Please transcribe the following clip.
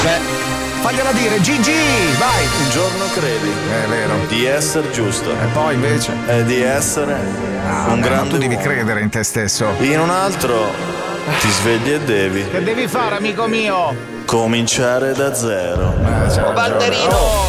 Fagliela dire, Gigi, vai! Un giorno credi È vero. di essere giusto E poi invece? e di essere un Vabbè, ma grande tu devi uomo. credere in te stesso. In un altro ti svegli e devi Che devi fare, amico mio? cominciare da zero. C'è ragione. Batterino,